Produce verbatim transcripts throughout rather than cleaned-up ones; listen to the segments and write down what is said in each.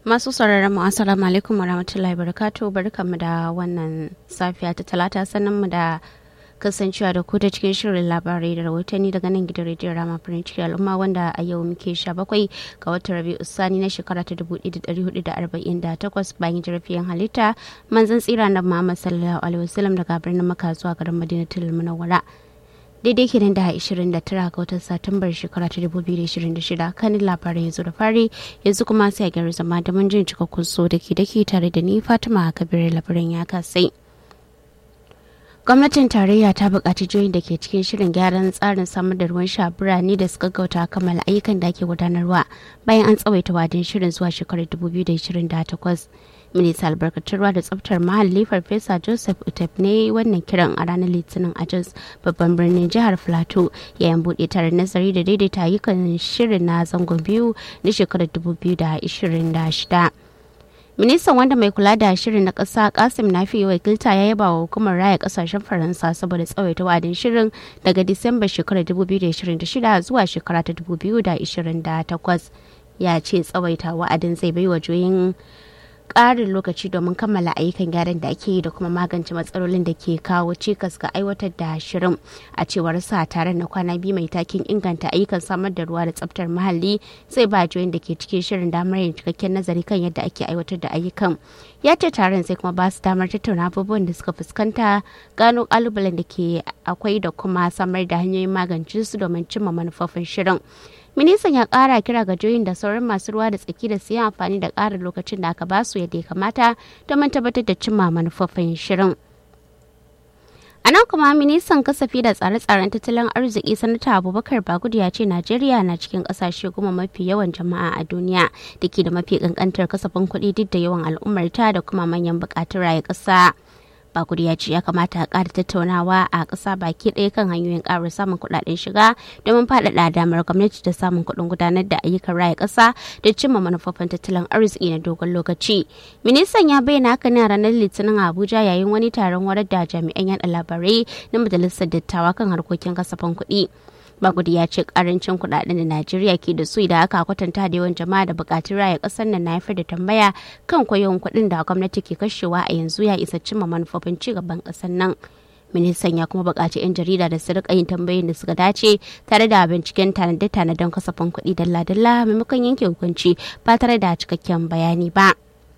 Masu sauraron mu assalamu alaikum warahmatullahi wabarakatuh, barkamu da wannan safiya ta talata, sannan mu da kasancewa da ku ta cikin shirin labarai da rahotanni daga nan gidan rediyon Rama farin ciki al'umma, wanda a yau muke sha bakwai ga watan Rabi'u Sani na shekara ta dubu ɗaya da ɗari hudu da arba'in da takwas bayan jirafiyan halitta manzon tsira na Muhammad sallallahu alaihi wasallam daga birnin Makka zuwa garin Madinatul Munawwara. Daidai kenan da ashirin da tara ga watan Satumbar shekara ta dubu biyu da ashirin da shida, kanin labarai yanzu da fari, yanzu kuma sai a gyara zama da mun jin cikakkun so dake dake tare da ni Fatima Kabir labarin ya kasai. Gwamnatin tarayya ta buƙaci jihohin da ke cikin shirin gyaran tsarin samar da ruwan sha birane da suka gauta kammala ayyukan da ake gudanarwa bayan an tsawaita wadin shirin zuwa shekarar dubu biyu da ashirin da takwas. Minista albarkatun ruwa da tsaftar muhalli Farfesa Joseph Utep ne wannan kiran a ranar Litinin a Jos, babban birnin jihar Plateau, yayin buɗe taron nazari da daidaita ayyukan shirin na zangon biyu na shekarar dubu biyu da ashirin da shida. Ministan wanda mai kula da shirin na ƙasa Kasim Nafi wakilta ya yaba wa hukumar raya ƙasashen Faransa saboda tsawaita wa'adin shirin daga Disamba shekarar dubu biyu da ashirin da shida zuwa shekara ta dubu biyu da ashirin da takwas. Ya ce tsawaita wa'adin zai bai wa juyin ƙarin lokaci domin kammala ayyukan gyaran da ake yi da kuma magance matsalolin da ke kawo cikas ga aiwatar da shirin. A cewar sa, taron na kwana biyu mai takin inganta ayyukan samar da ruwa da tsaftar muhalli zai ba jihohin da ke cikin shirin damar yin cikakken nazari kan yadda ake aiwatar da ayyukan. Ya ce taron zai kuma ba su damar tattauna abubuwan da suka fuskanta, gano kalubalen da ke akwai da kuma samar da hanyoyin magance su domin cimma manufofin shirin. Ministan ya kara kira ga jihohin da sauran masu ruwa da tsaki da su yi amfani da ƙarin lokacin da aka basu yadda ya kamata domin tabbatar da cimma manufofin shirin. A nan kuma ministan kasafi da tsare-tsaren tattalin arziki sanata Abubakar Bagudu ya ce Najeriya na cikin kasashe goma mafi yawan jama'a a duniya da ke da mafi kankantar kasafin kuɗi duk da yawan al'ummarta da kuma manyan buƙatun raya ƙasa. Bagudu ya ce ya kamata a ƙara tattaunawa a ƙasa baki ɗaya kan hanyoyin ƙara samun kuɗaɗen shiga domin faɗaɗa damar gwamnati da samun kuɗin gudanar da ayyukan raya ƙasa da cimma manufofin tattalin arziki na dogon lokaci. Ministan ya bayyana haka ne a ranar Litinin a Abuja yayin wani taron horar da jami'an yaɗa labarai na Majalisar Dattawa kan harkokin kasafin kuɗi. Bagudu ya ce karancin kudaden da Najeriya ke da su idan aka kwatanta da yawan jama'a da bukatun raya kasar nan na haifar da tambaya kan yawan kuɗin da gwamnati ke kashewa a yanzu ya isa cimma manufofin ci gaban kasar nan. Ministan ya kuma buƙaci 'yan jarida da su rika yin tambayoyin da suka dace tare da binciken tanade-tanaden kasafin kuɗi dalla-dalla maimakon yanke hukunci ba tare da cikakken bayani ba.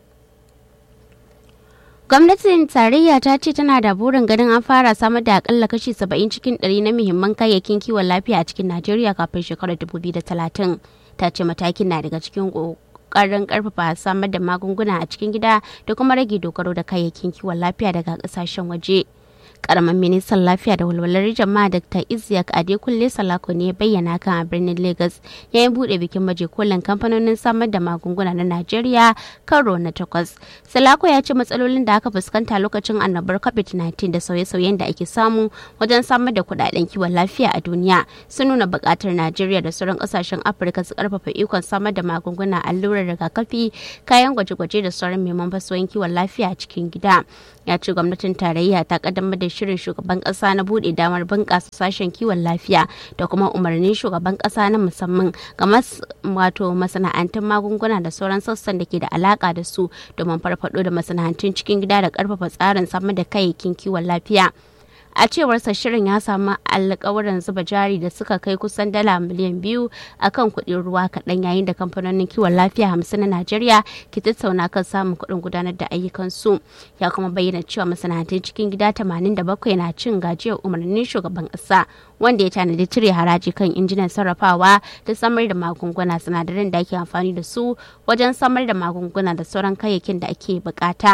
Gwamnatin tarayya ta ce tana da burin ganin an fara samar da akalla kashi saba'in cikin ɗari na muhimman kayayyakin kiwon lafiya a cikin Najeriya kafin shekarar dubu biyu da talatin. Ta ce matakin na daga cikin ƙoƙarin ƙarfafa samar da magunguna a cikin gida da kuma rage dogaro da kayayyakin kiwon lafiya daga ƙasashen waje. Karamin ministan lafiya da walwalar jama'a Dr. Isiyak Adekunle Salako ne ya bayyana kan a birnin Lagos yayin bude bikin baje kolin kamfanonin samar da magunguna na Najeriya karo na takwas. Salako ya ce matsalolin da aka fuskanta lokacin annobar covid nineteen da sauye-sauyen da ake samu wajen samar da kudaden kiwon lafiya a duniya sun nuna buƙatar Najeriya da sauran ƙasashen Afirka su karfafa ikon samar da magunguna, allurar rigakafi, kayan gwaje-gwaje da sauran muhimman fasohin kiwon lafiya a cikin gida. Ya ce gwamnatin tarayya ta kaddamar da shirin shugaban kasa na bude damar bunƙasa sashen kiwon lafiya da kuma umarnin shugaban kasa na musamman ga wato masana'antun magunguna da sauran sassan da ke da alaka da su domin farfado da masana'antun cikin gida da karfafa tsarin samar da kayayyakin kiwon lafiya. A cewarsa shirin ya samu alƙawarin zuba jari da suka kai kusan dala miliyan biyu a kan kuɗin ruwa kaɗan, yayin da kamfanonin kiwon lafiya hamsin na Najeriya ke tattauna kan samun kuɗin gudanar da ayyukansu. Ya kuma bayyana cewa masana'antun cikin gida tamanin da bakwai na cin gajiyar umarnin shugaban ƙasa wanda ya tanadi cire haraji kan injinan sarrafawa da samar da magunguna, sinadaran da ake amfani da su wajen samar da magunguna da sauran kayayyakin da ake bukata.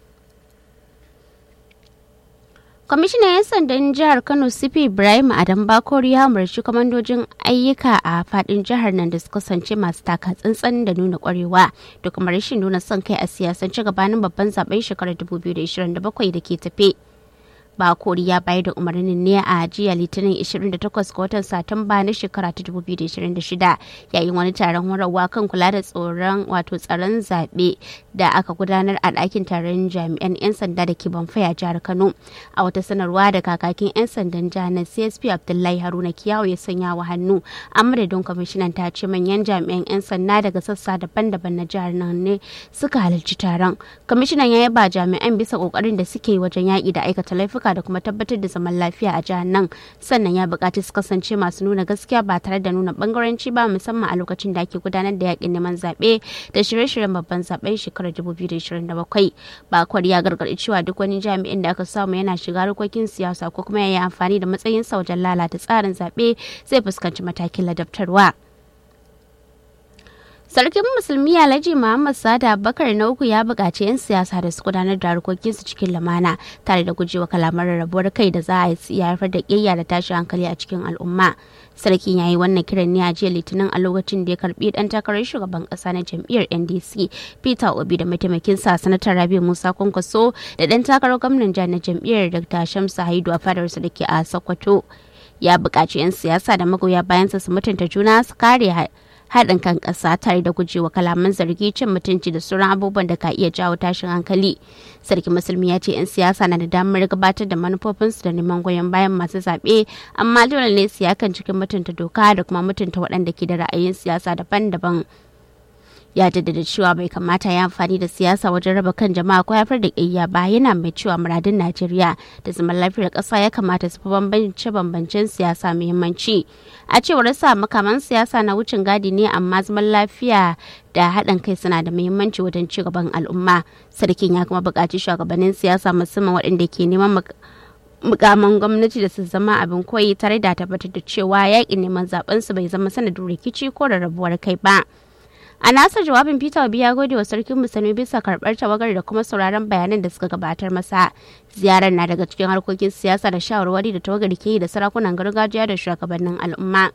Kwamishinan 'yan sandan jihar Kano C P Ibrahim Adam Bakori ya umarci kwamandojin ayyuka a fadin jihar nan da su kasance masu taka tsantsan da nuna kwarewa da kuma rashin nuna son kai a siyasance gabanin babban zaben shekarar dubu biyu da ashirin da bakwai da ke tafe. Bakori ya bayar da umarnin ne a jiya Litinin ishirin da takwas ga watan Satumba na shekara ta dubu biyu da ishirin da shida yayin wani taron horarwa kan kula da tsoron wato tsaron zaɓe da aka gudanar a ɗakin taron jami'an 'yan sanda da ke Banfaya jihar Kano. A wata sanarwa da kakakin 'yan sandan jihar C S P Abdullahi Haruna Kiyawa ya sanya wa hannu a madadin kwamishinan ta ce manyan jami'an 'yan sanda daga sassa daban-daban na jihar nan ne suka halarci taron. Kwamishinan ya yaba jami'an bisa kokarin da suke wajen yaƙi da aikata laifuka da kuma tabbatar da zaman lafiya a jihar nan, sannan ya buƙaci su kasance masu nuna gaskiya ba tare da nuna bangaranci ba, musamman a lokacin da ake gudanar da yaƙin neman zaɓe da shirye-shiryen babban zaɓen shekarar dubu biyu da ishirin da bakwai. Bakwai ya gargaɗi cewa duk wani jami'in da aka samu yana shiga harkokin siyasa ko kuma ya yi amfani da matsayinsa wajen lalata tsarin zaɓe zai fuskanci matakin ladabtarwa. Sarkin Musulmi Alhaji Muhammad Sada Abubakar na uku ya buƙaci 'yan siyasa da su gudanar da harkokinsu cikin lamana tare da gujewa kalamar rarrabuwar kai da za a yi haifar da ƙiyayya da tashin hankali a cikin al'umma. Sarkin ya yi wannan kiran ne a jiya Litinin a lokacin da ya karbi ɗan takarar shugaban ƙasa na jam'iyyar N D C Peter Obi da mataimakin sa Sanatar Rabi Musa Kwankwaso da ɗan takarar gwamnan jihar na jam'iyyar Doctor Shamsu Haidu a fadarsa da ke a Sokoto. Ya buƙaci 'yan siyasa da magoya bayansa su mutunta juna, su kare haɗin kan ƙasa tare da gujewa kalaman zargi, cin mutunci da sauran abubuwan da ka iya jawo tashin hankali. Sarki Musulmi ya ce 'yan siyasa na da damar gabatar da manufofinsu da neman goyon bayan masu zaɓe, amma dole ne su yakan cikin mutunta doka da kuma mutunta waɗanda ke da ra'ayin siyasa daban-daban. Ya jaddada cewa bai kamata ya amfani da siyasa wajen raba kan jama'a ko haifar da ƙiyayya ba, yana mai cewa muradun Najeriya da zaman lafiyar ƙasa ya kamata su fi bambance-bambancen siyasa muhimmanci. A cewar sa makaman siyasa na wucin gadi ne, amma zaman lafiya da haɗin kai suna da muhimmanci wajen ci gaban al'umma. Sarkin ya kuma buƙaci shugabannin siyasa musamman waɗanda ke neman mukaman gwamnati da su zama abin koyi tare da tabbatar da cewa yaƙin neman zaben su bai zama sanadin rikici ko rarrabuwar kai ba. A nasa jawabin Peter Obi ya gode wa sarkin Musulmi bisa karɓar tawagar da kuma sauraron bayanan da suka gabatar masa. Ziyarar na daga cikin harkokin siyasa da shawarwari da tawagar ke yi da sarakunan gargajiya da shugabannin al'umma.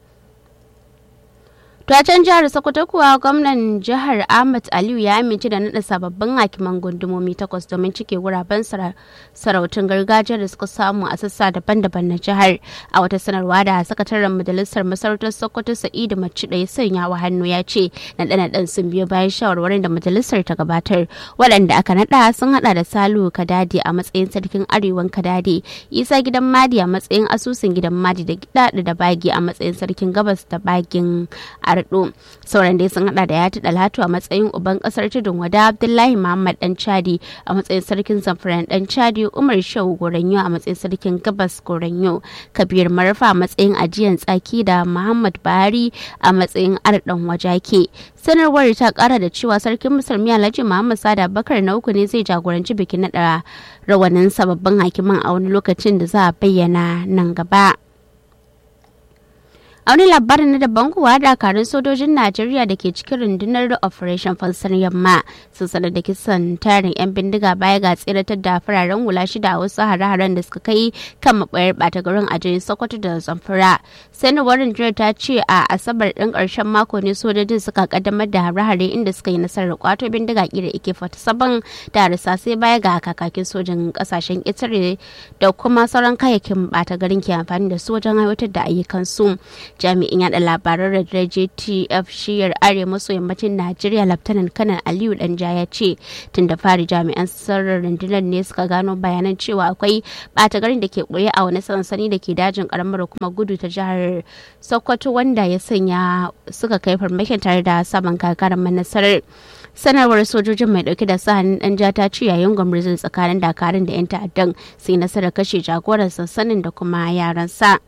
To a can jihar Sokoto kuwa gwamnan jihar Ahmad Aliyu ya amince da naɗa sababbin hakiman gundumomi takwas domin cike guraben sarautun gargajiya da suka samu a sassa daban-daban na jihar. A wata sanarwa da sakataren majalisar masarautar Sokoto Sa'idu Macida ya sanya wa hannu ya ce naɗe-naɗen sun biyo bayan shawarwarin da majalisar ta gabatar. Waɗanda aka naɗa sun haɗa da Salu Kadadi a matsayin sarkin Arewan Kadadi, Isa Gidan Madi a matsayin asusun Gidan Madi da Gidaɗi da Bagi a matsayin sarkin Gabas da Bagin Ardo. Sauran dai sun hada da Yati Dalhatu a matsayin uban kasar Tudun Wada, Abdullahi Muhammad Dan Chadi a matsayin sarkin Zamfara Dan Chadi, Umar Shehu Goranyo a matsayin sarkin Gabas Goranyo, Kabir Marfa a matsayin ajiyan tsaki da Muhammad Bahari a matsayin Ardan Wajake. Sanarwar ta kara da cewa sarkin Musulmi Alhaji Muhammad Sada Abubakar na uku ne zai jagoranci bikin naɗa rawanin sababbin hakiman a wani lokacin da za a bayyana nan gaba. A wani labarin na daban kuwa dakarun sojojin Najeriya da ke cikin rundunar da Operation Fansar Yamma sun sanar da kisan tarin 'yan bindiga baya ga tseratar da fararen hula shida a wasu hare-haren da suka kai kan mabayar bata garin ajiyin Sokoto da Zamfara. Sanarwar rundunar ta ce a Asabar ɗin ƙarshen mako ne sojojin suka kaddamar da hare-hare inda suka yi nasarar kwato bindiga kira ike fata saban da harsasai baya ga kakakin sojin ƙasashen ƙetare da kuma sauran kayayyakin bata garin ke amfani da su wajen aiwatar da ayyukansu. Jami'in yada labaran radar J T F shiyar arewa maso yammacin Najeriya Laftanan Kanar Aliyu Danja ya ce tun da fari jami'an sirrin rundunar ne suka gano bayanan cewa akwai bata garin da ke ɓoye a wani sansani da ke dajin karamar kuma gudu ta jihar Sokoto wanda ya sanya suka kai farmakin tare da saman kakarar nasarar. Sanarwar sojojin mai dauke da sahanin Danja ta ce yayin gwamnatin tsakanin dakarun da 'yan ta'addan sai nasarar kashe jagoran sansanin da kuma yaransa.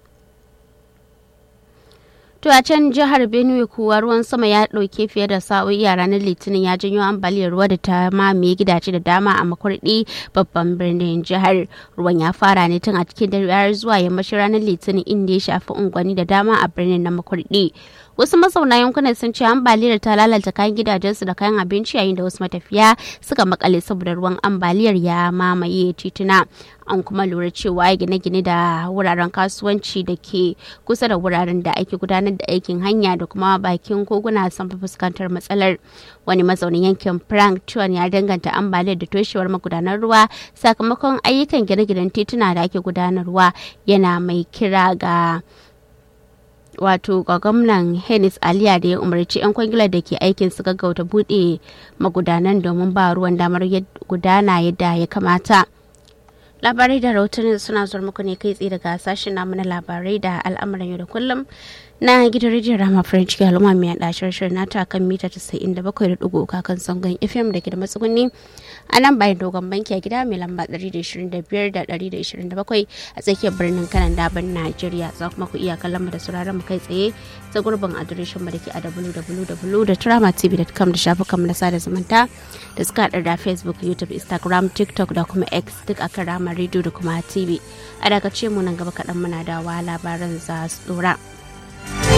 To a can jihar Benue kuwa ruwan sama ya ɗauke fiye da sa'o'i a ranar Litinin ya janyo ambaliyar ruwa da ta mamaye gidaje da dama a Makurdi babban birnin jihar. Ruwan ya fara ne tun a cikin dare har zuwa yammacin ranar Litinin inda ya shafi unguwanni da dama a birnin na Makurdi. Wasu mazauna yankunan sun ce ambaliyar ta lalata kayan gidajensu da kayan abinci yayin da wasu matafiya suka makale saboda ruwan ambaliyar ya mamaye tituna. An kuma lura cewa gine-gine da wuraren kasuwanci da ke kusa da wuraren da ake gudanar da aikin hanya da kuma bakin koguna sun fi fuskantar matsalar. Wani mazaunin yankin Frank Chuan ya danganta ambaliyar da toshewar magudanar ruwa sakamakon ayyukan gine-ginen tituna da ake gudanarwa, yana mai kira ga wato ga gwamnan Henis Aliya da ya umarci 'yan kwangilar da ke aikin su gaggauta buɗe magudanan domin ba ruwan damar gudana yadda ya kamata. Labarai da rahotanni suna zuwa muku ne kai tsaye daga sashen namu na labarai da al'amuran yau da kullum na gidan rediyon Rama French ke al'umma mai yaɗa shirin nata kan mita casa'in da bakwai da ɗigo uku kan sangon F M da ke da matsuguni a nan bayan dogon banki a gida mai lamba ɗari da ishirin da biyar da ɗari da ishirin da bakwai a tsakiyar birnin Kanan Daban Najeriya. Za kuma ku iya kallon mu da sauraron mu kai tsaye ta gurbin adireshin mu da ke a w w w dot rama t v dot com da shafukan mu na sada zumunta da suka haɗa da Facebook, YouTube, Instagram, TikTok da kuma X duk akan Rama Radio da kuma T V. A dakace mu nan gaba kaɗan muna dawa labaran za su ɗora.